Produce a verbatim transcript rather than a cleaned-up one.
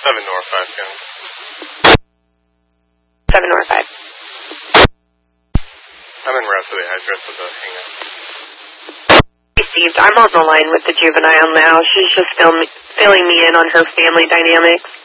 seven North five, County. seven North five. I'm in route to the address of the hangout. Received. I'm on the line with the juvenile now. She's just fill me, filling me in on her family dynamics.